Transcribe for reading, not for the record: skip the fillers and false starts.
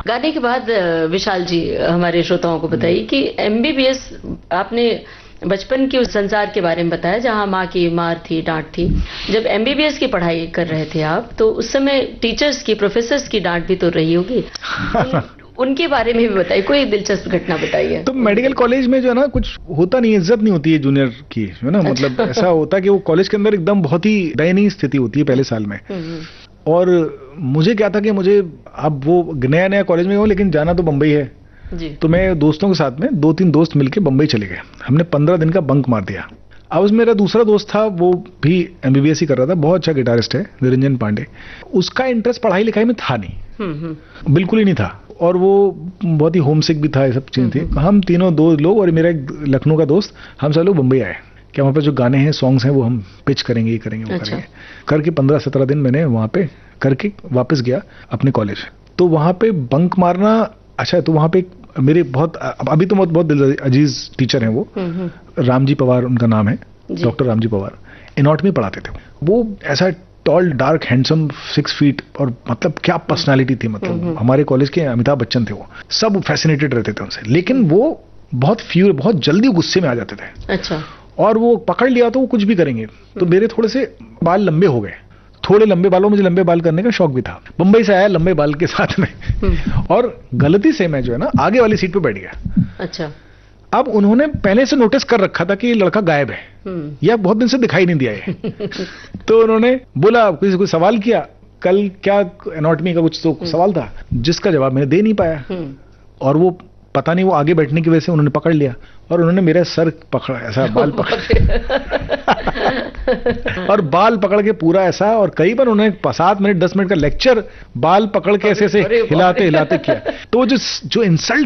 गाने के बाद विशाल जी हमारे श्रोताओं को बताइए कि एमबीबीएस आपने बचपन के उस संसार के बारे में बताया जहां माँ की मार थी, डांट थी। जब एमबीबीएस की पढ़ाई कर रहे थे आप, तो उस समय टीचर्स की, प्रोफेसर्स की डांट भी तो रही होगी। उनके बारे में भी बताइए, कोई दिलचस्प घटना बताइए। तो मेडिकल कॉलेज में जो है ना, कुछ होता नहीं, इज्जत नहीं होती है जूनियर की, है ना। मतलब ऐसा होता है कि वो कॉलेज के अंदर एकदम बहुत ही दयनीय स्थिति होती है पहले साल में। और मुझे क्या था कि मुझे, अब वो नया नया कॉलेज में हूँ, लेकिन जाना तो बम्बई है जी। तो मैं दोस्तों के साथ में 2-3 दोस्त मिलके बम्बई चले गए। हमने 15 दिन का बंक मार दिया। अब उसमें मेरा दूसरा दोस्त था, वो भी एमबीबीएस ही कर रहा था, बहुत अच्छा गिटारिस्ट है, निरंजन पांडे। उसका इंटरेस्ट पढ़ाई लिखाई में था नहीं, बिल्कुल ही नहीं था, और वो बहुत ही होमसिक भी था, ये सब चीजें थी। हम तीनों दो लोग और मेरा एक लखनऊ का दोस्त, हम सब लोग बम्बई आए कि वहाँ पे जो गाने हैं, सॉन्ग्स हैं, वो हम पिच करेंगे, ये करेंगे, वो करेंगे करके 15-17 दिन मैंने वहाँ पे करके वापस गया अपने कॉलेज। तो वहाँ पे बंक मारना अच्छा है। तो वहाँ पे मेरे बहुत, अभी तो बहुत दिल अजीज टीचर हैं वो, रामजी पवार उनका नाम है, डॉक्टर रामजी पवार, एनाटॉमी पढ़ाते थे। वो ऐसा टॉल, डार्क, हैंडसम, 6 फीट, और मतलब क्या पर्सनालिटी थी। मतलब हमारे कॉलेज के अमिताभ बच्चन थे वो, सब फैसिनेटेड रहते थे उनसे। लेकिन वो बहुत जल्दी गुस्से में आ जाते थे। अच्छा। और वो पकड़ लिया तो वो कुछ भी करेंगे। तो मेरे थोड़े से बाल लंबे हो गए, थोड़े लंबे बालों, मुझे लंबे बाल करने का शौक भी था। बंबई से आया लंबे बाल के साथ में और गलती से मैं जो है ना आगे वाली सीट पे बैठ गया। अच्छा। अब उन्होंने पहले से नोटिस कर रखा था कि ये लड़का गायब है, या बहुत दिन से दिखाई नहीं दिया है। तो उन्होंने बोला, किसी को सवाल किया, कल क्या एनाटॉमी का कुछ तो सवाल था, जिसका जवाब मैंने दे नहीं पाया। और वो पता नहीं, वो आगे बैठने की वजह से उन्होंने पकड़ लिया और उन्होंने मेरा सर पकड़ा, ऐसा बाल पकड़ और बाल पकड़ के पूरा ऐसा, और कई बार उन्होंने 7 मिनट 10 मिनट का लेक्चर बाल पकड़ के ऐसे हिलाते हिलाते किया। तो जो इंसल्ट